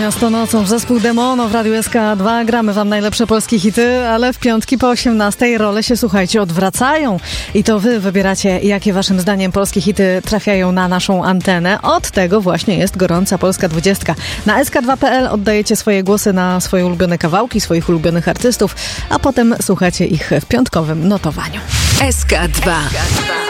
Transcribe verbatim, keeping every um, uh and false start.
Miasto nocą, zespół Demono w Radiu S K dwa. Gramy wam najlepsze polskie hity, ale w piątki po osiemnastej role się, słuchajcie, odwracają. I to wy wybieracie, jakie waszym zdaniem polskie hity trafiają na naszą antenę. Od tego właśnie jest gorąca Polska dwudziestka. Na S K dwa kropka P L oddajecie swoje głosy na swoje ulubione kawałki, swoich ulubionych artystów, a potem słuchacie ich w piątkowym notowaniu. S K dwa.